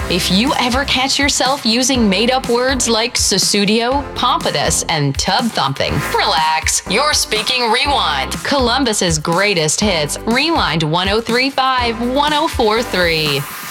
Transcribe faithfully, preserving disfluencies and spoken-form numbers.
If you ever catch yourself using made-up words like Sussudio, pompous, and tub thumping, relax. You're speaking Rewind, Columbus's greatest hits. Rewind one oh three point five, one oh four point three.